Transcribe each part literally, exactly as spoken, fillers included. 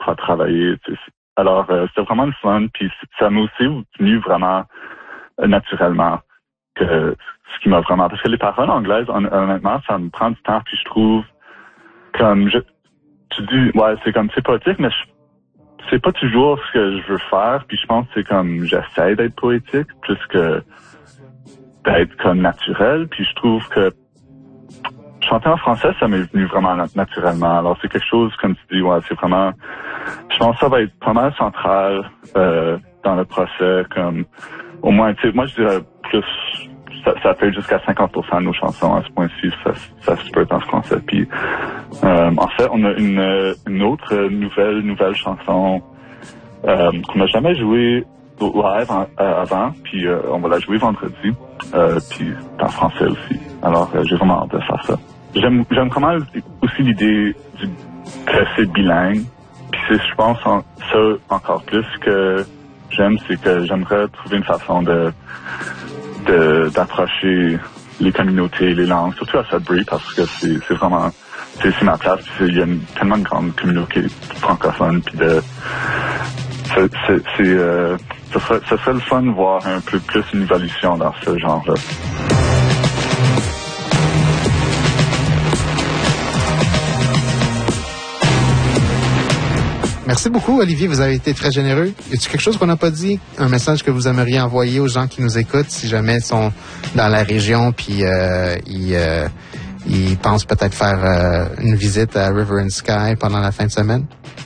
faire travailler. Tu sais. Alors, euh, c'était vraiment le fun. Puis ça m'a aussi venu vraiment euh, naturellement. Que ce qui m'a vraiment... Parce que les paroles anglaises, honnêtement, ça me prend du temps. Puis je trouve comme... Je, tu dis, ouais, c'est comme, c'est poétique, mais je, c'est pas toujours ce que je veux faire. Puis je pense que c'est comme, j'essaie d'être poétique plus que d'être comme naturel. Puis je trouve que chanter en français, ça m'est venu vraiment naturellement. Alors, c'est quelque chose, comme tu dis, ouais, c'est vraiment... Je pense que ça va être pas mal central euh, dans le procès, comme... Au moins, tu sais, moi, je dirais plus... Ça, ça fait jusqu'à cinquante pour cent de nos chansons à ce point-ci, ça, ça se peut être en français. Puis, euh, en fait, on a une, une autre nouvelle, nouvelle chanson euh, qu'on n'a jamais jouée live en, euh, avant, puis euh, on va la jouer vendredi, euh, puis en français aussi. Alors, euh, j'ai vraiment hâte de faire ça. J'aime, j'aime vraiment aussi l'idée du, que c'est bilingue. Puis c'est, je pense, en, ça encore plus que j'aime, c'est que j'aimerais trouver une façon de, de d'approcher les communautés, les langues, surtout à Sudbury, parce que c'est, c'est vraiment, c'est, c'est ma place. Puis il y a une, tellement de grande communauté francophone, puis de, c'est, c'est, c'est euh, ce serait, ce serait le fun de voir un peu plus une évolution dans ce genre-là. Merci beaucoup, Olivier. Vous avez été très généreux. Y a-t-il quelque chose qu'on n'a pas dit? Un message que vous aimeriez envoyer aux gens qui nous écoutent si jamais ils sont dans la région puis euh, ils, euh, ils pensent peut-être faire euh, une visite à River and Sky pendant la fin de semaine?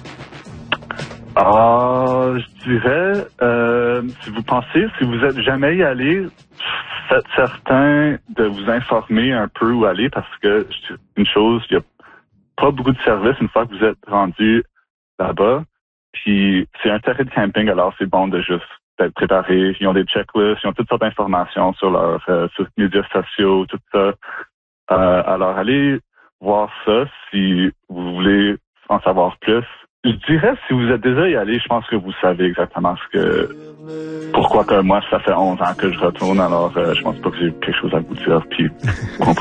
Ah, je dirais, euh, si vous pensez, si vous êtes jamais y allé, faites certain de vous informer un peu où aller parce que une chose, il y a pas beaucoup de services une fois que vous êtes rendu là-bas. Puis c'est un terrain de camping, alors c'est bon de juste d'être préparé. Ils ont des checklists, ils ont toutes sortes d'informations sur leurs euh, sur les médias sociaux, tout ça. Euh, alors allez voir ça si vous voulez en savoir plus. Je dirais, si vous êtes déjà y allé, je pense que vous savez exactement ce que... Pourquoi que moi, ça fait onze ans que je retourne, alors euh, je pense pas que j'ai quelque chose à vous dire, puis vous comprenez.